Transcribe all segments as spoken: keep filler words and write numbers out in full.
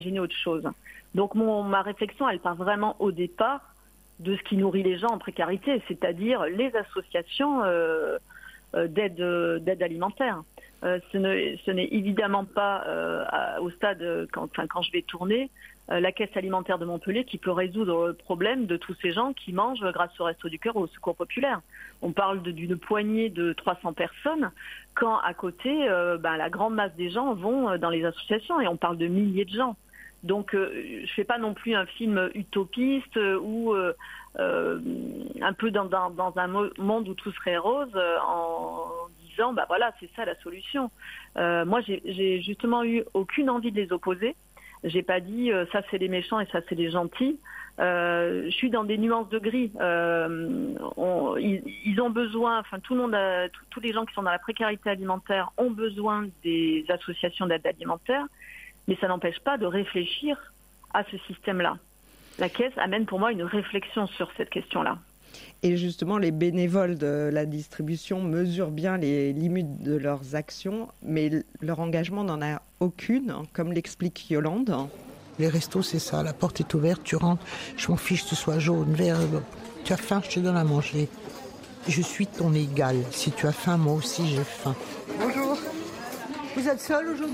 imaginer autre chose. Donc mon, ma réflexion, elle part vraiment au départ de ce qui nourrit les gens en précarité, c'est-à-dire les associations euh, d'aide, d'aide alimentaire. Euh, ce, ne, ce n'est évidemment pas euh, à, au stade, quand, enfin, quand je vais tourner, euh, la caisse alimentaire de Montpellier qui peut résoudre le problème de tous ces gens qui mangent grâce au Resto du Cœur ou au Secours Populaire. On parle de, d'une poignée de trois cents personnes, quand à côté, euh, ben, la grande masse des gens vont dans les associations et on parle de milliers de gens. Donc euh, je ne fais pas non plus un film utopiste euh, ou euh, euh, un peu dans, dans, dans un monde où tout serait rose euh, en disant bah voilà c'est ça la solution. Euh, moi j'ai, j'ai justement eu aucune envie de les opposer. J'ai pas dit euh, ça c'est les méchants et ça c'est les gentils. Euh, je suis dans des nuances de gris. Euh, on, ils, ils ont besoin, enfin tout le monde, a, tout, tous les gens qui sont dans la précarité alimentaire ont besoin des associations d'aide alimentaire. Mais ça n'empêche pas de réfléchir à ce système-là. La Caisse amène pour moi une réflexion sur cette question-là. Et justement, les bénévoles de la distribution mesurent bien les limites de leurs actions, mais leur engagement n'en a aucune, comme l'explique Yolande. Les restos, c'est ça. La porte est ouverte, tu rentres. Je m'en fiche que tu sois jaune, vert. Tu as faim, je te donne à manger. Je suis ton égal. Si tu as faim, moi aussi j'ai faim. Bonjour. Vous êtes seul aujourd'hui ?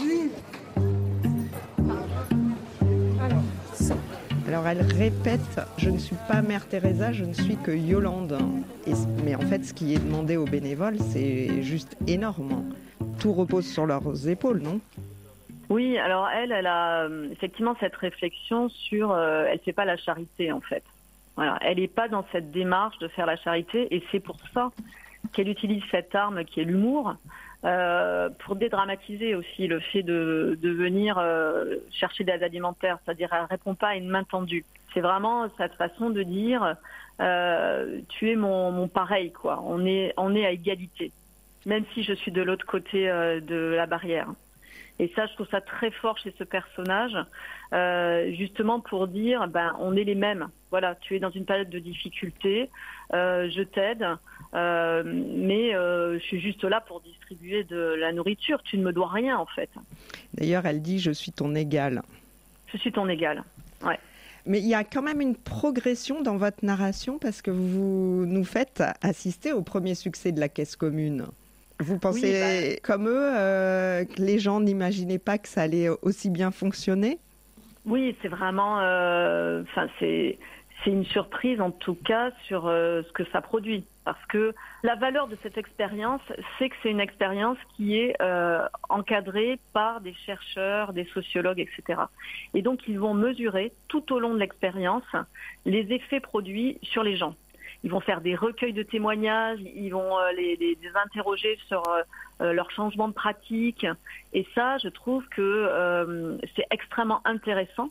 Alors elle répète, je ne suis pas Mère Teresa, je ne suis que Yolande. Et, mais en fait, ce qui est demandé aux bénévoles, c'est juste énorme. Tout repose sur leurs épaules, non ? Oui, alors elle, elle a effectivement cette réflexion sur, euh, elle fait pas la charité en fait. Voilà, elle n'est pas dans cette démarche de faire la charité, et c'est pour ça qu'elle utilise cette arme qui est l'humour. Euh, pour dédramatiser aussi le fait de, de venir euh, chercher de l'aide alimentaire, c'est-à-dire elle ne répond pas à une main tendue. C'est vraiment cette façon de dire euh, tu es mon, mon pareil, quoi. On est, on est à égalité, même si je suis de l'autre côté euh, de la barrière. Et ça, je trouve ça très fort chez ce personnage, euh, justement pour dire ben on est les mêmes. Voilà, tu es dans une période de difficulté, euh, je t'aide. Euh, mais euh, je suis juste là pour distribuer de la nourriture. Tu ne me dois rien en fait. D'ailleurs, elle dit je suis ton égal. Je suis ton égal. Ouais. Mais il y a quand même une progression dans votre narration parce que vous nous faites assister au premier succès de la Caisse commune. Vous pensez oui, bah... comme eux euh, que les gens n'imaginaient pas que ça allait aussi bien fonctionner ? Oui, c'est vraiment. Enfin, euh, c'est. C'est une surprise en tout cas sur euh, ce que ça produit. Parce que la valeur de cette expérience, c'est que c'est une expérience qui est euh, encadrée par des chercheurs, des sociologues, et cetera. Et donc ils vont mesurer tout au long de l'expérience les effets produits sur les gens. Ils vont faire des recueils de témoignages, ils vont euh, les, les, les interroger sur euh, leur changement de pratique. Et ça, je trouve que euh, c'est extrêmement intéressant.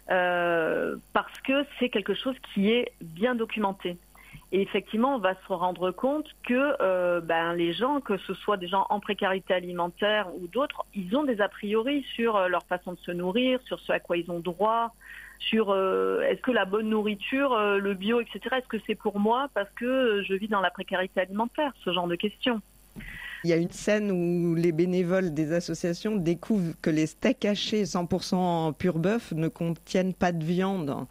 Euh, parce que c'est quelque chose qui est bien documenté. Et effectivement, on va se rendre compte que euh, ben, les gens, que ce soit des gens en précarité alimentaire ou d'autres, ils ont des a priori sur leur façon de se nourrir, sur ce à quoi ils ont droit, sur euh, est-ce que la bonne nourriture, euh, le bio, et cetera, est-ce que c'est pour moi parce que je vis dans la précarité alimentaire, ce genre de questions. Il y a une scène où les bénévoles des associations découvrent que les steaks hachés cent pour cent pur bœuf ne contiennent pas de viande.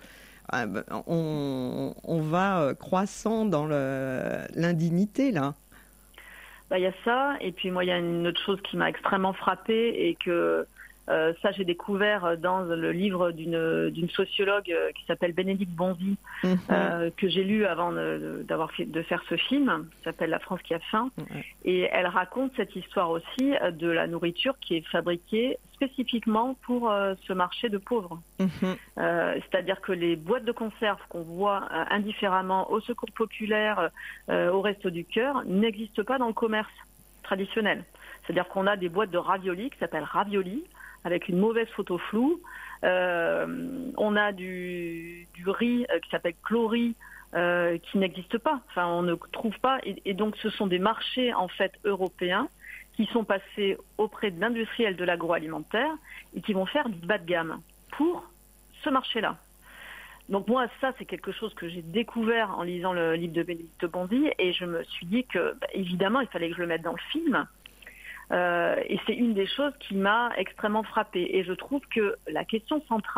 On, on va croissant dans le, l'indignité, là. Bah, il y a ça, et puis moi, il y a une autre chose qui m'a extrêmement frappée, et que euh, ça, j'ai découvert dans le livre d'une, d'une sociologue qui s'appelle Bénédicte Bonzi, mmh. euh, que j'ai lu avant de, d'avoir fait, de faire ce film, qui s'appelle La France qui a faim. Mmh. Et elle raconte cette histoire aussi de la nourriture qui est fabriquée spécifiquement pour euh, ce marché de pauvres. Mmh. Euh, c'est-à-dire que les boîtes de conserve qu'on voit euh, indifféremment au Secours Populaire, euh, au Resto du Cœur, n'existent pas dans le commerce traditionnel. C'est-à-dire qu'on a des boîtes de raviolis qui s'appellent Ravioli, avec une mauvaise photo floue. Euh, on a du, du riz euh, qui s'appelle Chlori, euh, qui n'existe pas. Enfin, on ne trouve pas. Et, et donc, ce sont des marchés, en fait, européens qui sont passés auprès d'industriels de l'agroalimentaire et qui vont faire du bas de gamme pour ce marché-là. Donc moi, ça, c'est quelque chose que j'ai découvert en lisant le livre de Bénédicte Bonzi, et je me suis dit que, bah, évidemment, il fallait que je le mette dans le film. Euh, et c'est une des choses qui m'a extrêmement frappée. Et je trouve que la question centrale